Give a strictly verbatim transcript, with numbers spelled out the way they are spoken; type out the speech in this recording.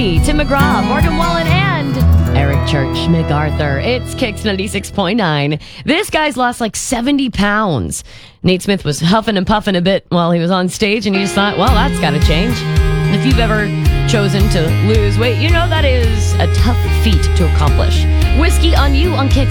Lee, Tim McGraw, Morgan Wallen, and Eric Church MacArthur. It's Kicks ninety-six point nine. This guy's lost like seventy pounds. Nate Smith was huffing and puffing a bit while he was on stage, and he just thought, well, that's got to change. If you've ever chosen to lose weight, you know that is a tough feat to accomplish. Whiskey on You on Kicks.